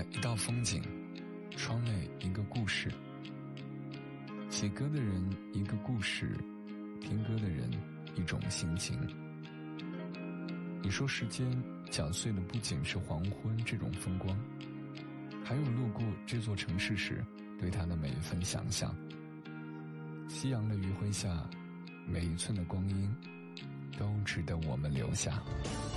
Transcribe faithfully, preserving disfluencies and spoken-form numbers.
外一道风景，窗内一个故事。写歌的人一个故事，听歌的人一种心情。你说时间搅碎的不仅是黄昏这种风光，还有路过这座城市时对它的每一份想象。夕阳的余晖下，每一寸的光阴都值得我们留下。